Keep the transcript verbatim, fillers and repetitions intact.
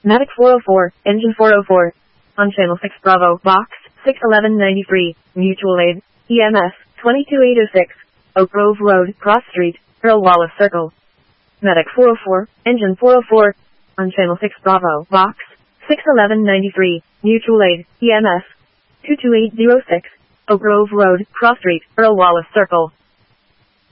Mavic four oh four, engine four oh four. On channel six Bravo, box, six eleven ninety-three, mutual aid, E M S, twenty-two eight oh six, Oak Grove Road, Cross Street, Earl Wallace Circle. Mavic four oh four, engine four oh four. On channel six Bravo, box, six eleven ninety-three, mutual aid, E M S, two two eight oh six, Oak Grove Road, Cross Street, Earl Wallace Circle.